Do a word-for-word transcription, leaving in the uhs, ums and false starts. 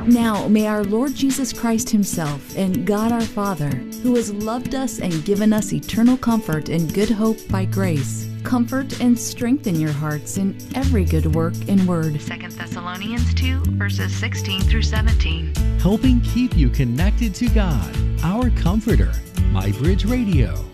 Now may our Lord Jesus Christ himself and God our Father, who has loved us and given us eternal comfort and good hope by grace, comfort and strengthen your hearts in every good work and word. Second Thessalonians two, verses sixteen through seventeen. Helping keep you connected to God, our Comforter. MyBridge Radio.